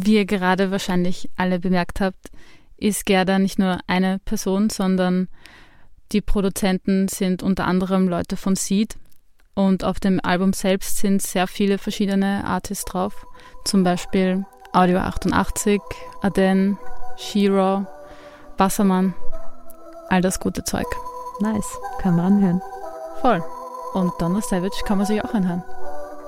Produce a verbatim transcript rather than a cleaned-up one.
Wie ihr gerade wahrscheinlich alle bemerkt habt, ist Gerda nicht nur eine Person, sondern die Produzenten sind unter anderem Leute von Seed. Und auf dem Album selbst sind sehr viele verschiedene Artists drauf. Zum Beispiel Audio achtundachtzig, Aden, Shiro, Wassermann, all das gute Zeug. Nice, kann man anhören. Voll. Und Donna Savage kann man sich auch anhören.